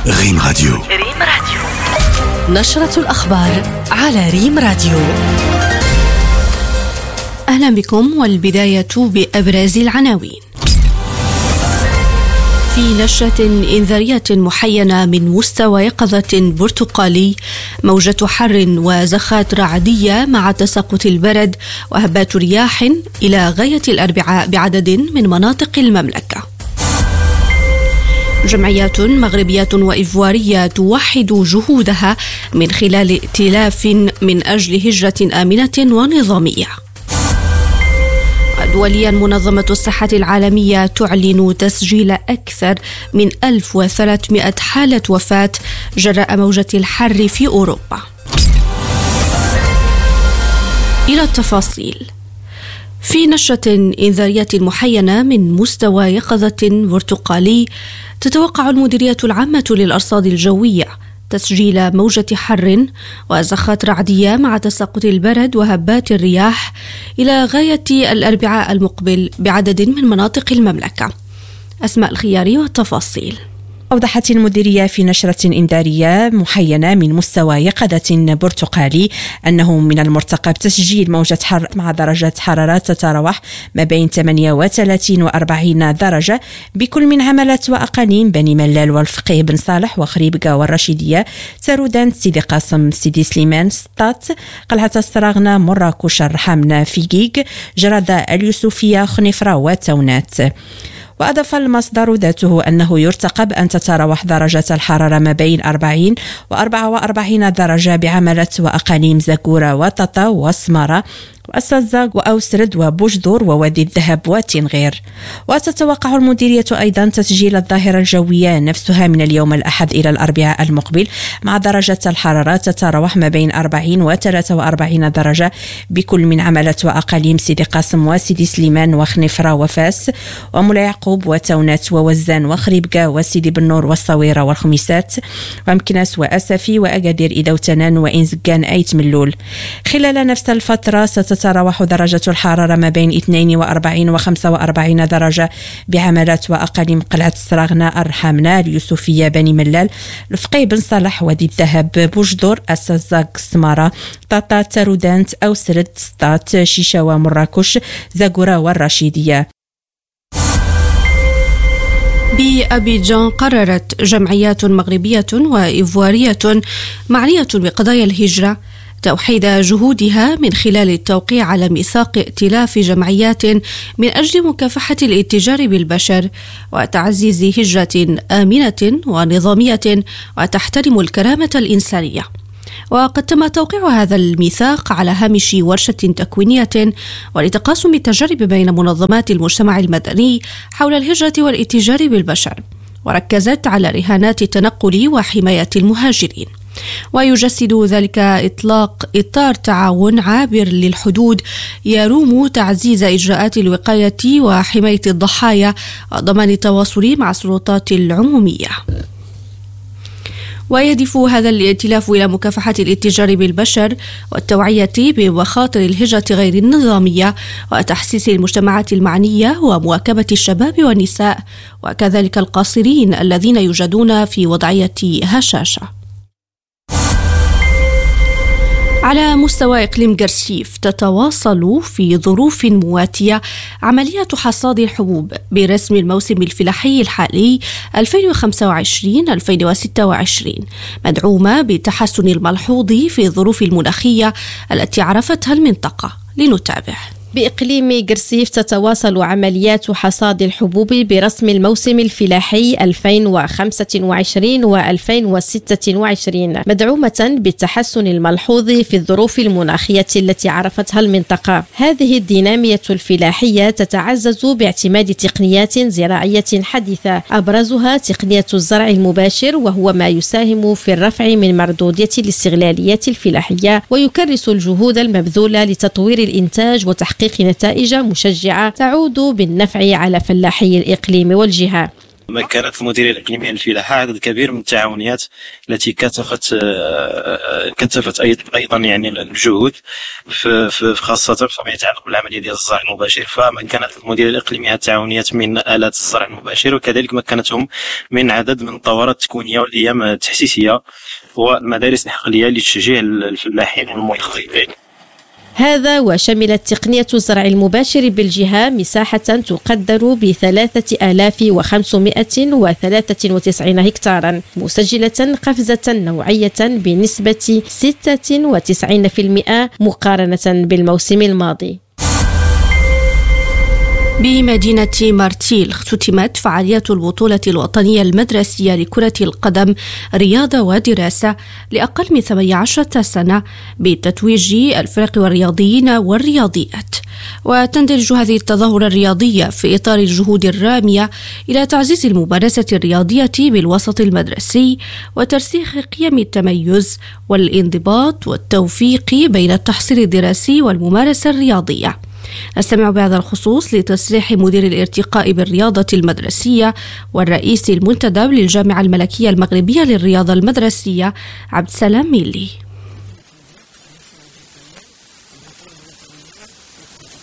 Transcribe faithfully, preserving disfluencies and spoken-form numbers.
ريم راديو. ريم راديو نشرة الأخبار على ريم راديو. أهلا بكم، والبداية بأبرز العناوين. في نشرة إنذارية محينة من مستوى يقظة برتقالي، موجة حر وزخات رعدية مع تساقط البرد وهبات رياح إلى غاية الأربعاء بعدد من مناطق المملكة. جمعيات مغربية وإيفوارية توحد جهودها من خلال ائتلاف من أجل هجرة آمنة ونظامية. دوليا، منظمة الصحة العالمية تعلن تسجيل أكثر من ألف وثلاثمائة حالة وفاة جراء موجة الحر في أوروبا. إلى التفاصيل. في نشرة إنذارية محينة من مستوى يقظة برتقالي، تتوقع المديرية العامة للأرصاد الجوية تسجيل موجة حر وزخات رعدية مع تساقط البرد وهبات الرياح إلى غاية الأربعاء المقبل بعدد من مناطق المملكة. أسماء الخياري والتفاصيل. أوضحت المديرية في نشرة إنذارية محينة من مستوى يقظة برتقالي أنه من المرتقب تسجيل موجة حر مع درجات حرارة تتراوح ما بين ثمانية وثلاثين وأربعين درجة بكل من عملة وأقاليم بني ملال والفقيه بن صالح وخريبكة والرشيدية، سارودان، سيدي قاسم، سيدي سليمان، سطات، قلعة الصراغنة، مراكش، الرحامنة، فيقيق، جرادة، اليوسفية، خنيفرة وتونات. وأضاف المصدر ذاته أنه يرتقب أن تتراوح درجات الحرارة ما بين أربعين وأربعة وأربعين درجة بعملة وأقاليم زاكورة وططا وسمارة وأسازاق وأوسرد وبوجدور ووادي الذهب وتنغير. وتتوقع المديرية أيضا تسجيل الظاهرة الجوية نفسها من اليوم الأحد إلى الأربعاء المقبل مع درجة الحرارة تتراوح ما بين أربعين وثلاثة وأربعين درجة بكل من عملة وأقاليم سيدي قاسم وسيدي سليمان وخنيفرة وفاس ومولا يعقوب وتونات ووزان وخريبكة وسيدي بنور والصويرة والخميسات ومكناس وأسفي وأقادير إذا وتنان وإنزقان أيت ملول. خلال نفس الفترة ستتراوح درجة الحرارة ما بين اثنين وأربعين وخمسة وأربعين درجة بعملات وأقاليم قلعة الصراغنة، الرحامنة، اليوسفية، بني ملال، الفقيه بن صالح، وادي الذهب، بوجدور، أسازاق، سمارة، طاطا، تارودانت، أوسرد، سطات، شيشاوة، مراكش، زاكورة والرشيدية. بأبيجان، قررت جمعيات مغربية وإيفوارية معنية بقضايا الهجرة توحيد جهودها من خلال التوقيع على ميثاق ائتلاف جمعيات من أجل مكافحة الاتجار بالبشر وتعزيز هجرة آمنة ونظامية وتحترم الكرامة الإنسانية. وقد تم توقيع هذا الميثاق على هامش ورشة تكوينية ولتقاسم التجارب بين منظمات المجتمع المدني حول الهجرة والاتجار بالبشر، وركزت على رهانات التنقل وحماية المهاجرين. ويجسد ذلك إطلاق إطار تعاون عابر للحدود يروم تعزيز إجراءات الوقاية وحماية الضحايا وضمان التواصل مع السلطات العمومية. ويهدف هذا الائتلاف إلى مكافحة الاتجار بالبشر والتوعية بمخاطر الهجرة غير النظامية وتحسيس المجتمعات المعنية ومواكبة الشباب والنساء وكذلك القاصرين الذين يوجدون في وضعية هشاشة. على مستوى إقليم قرسيف، تتواصل في ظروف مواتية عملية حصاد الحبوب برسم الموسم الفلاحي الحالي ألفين وخمسة وعشرين ألفين وستة وعشرين، مدعومة بالتحسن الملحوظ في الظروف المناخية التي عرفتها المنطقة. لنتابع. بإقليم قرسيف تتواصل عمليات حصاد الحبوب برسم الموسم الفلاحي ألفين وخمسة وعشرين وألفين وستة وعشرين، مدعومة بالتحسن الملحوظ في الظروف المناخية التي عرفتها المنطقة. هذه الدينامية الفلاحية تتعزز باعتماد تقنيات زراعية حديثة، أبرزها تقنية الزرع المباشر، وهو ما يساهم في الرفع من مردودية الاستغلاليات الفلاحية ويكرس الجهود المبذولة لتطوير الإنتاج وتحقيق نتائج مشجعة تعود بالنفع على فلاحي الإقليم والجهة. مكنت المديرية الإقليمية للفلاحة عدد كبير من التعاونيات التي كثفت كثفت أيضا يعني الجهود في خاصة فيما يتعلق بالعملية ديال الزرع المباشر. فمكنت المديرية الإقليمية التعاونيات من آلات الزرع المباشر، وكذلك مكنتهم من عدد من الدورات التكوينية والأيام التحسيسية والمدارس الحقلية لتشجيع الفلاحين والمخيطين. هذا وشملت تقنية الزرع المباشر بالجهة مساحة تقدر بثلاثة آلاف وخمسمائة وثلاثة وتسعين هكتارا، مسجلة قفزة نوعية بنسبة ستة وتسعين بالمئة مقارنة بالموسم الماضي. بمدينة مارتيل اختتمت فعاليات البطولة الوطنية المدرسية لكرة القدم رياضة ودراسة لأقل من ثمانية عشر سنة بتتويج الفرق والرياضيين والرياضيات. وتندرج هذه التظاهرة الرياضية في إطار الجهود الرامية إلى تعزيز الممارسة الرياضية بالوسط المدرسي وترسيخ قيم التميز والانضباط والتوفيق بين التحصيل الدراسي والممارسة الرياضية. نستمع بهذا الخصوص لتصريح مدير الارتقاء بالرياضة المدرسية والرئيس المنتدب للجامعة الملكية المغربية للرياضة المدرسية عبد السلام ميلي.